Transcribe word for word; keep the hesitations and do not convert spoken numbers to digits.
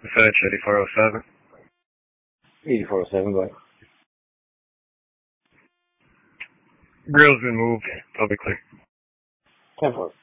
Search eighty-four oh seven. eighty-four oh seven, go ahead. Grill's been moved. Public clear. ten four.